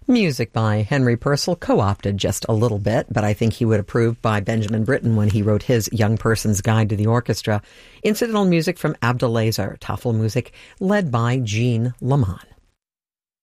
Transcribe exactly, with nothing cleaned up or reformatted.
Music by Henry Purcell, co-opted just a little bit, but I think he would approve by Benjamin Britten when he wrote his Young Person's Guide to the Orchestra. Incidental music from Abdelazer, Tafelmusik, led by Jean Lamont.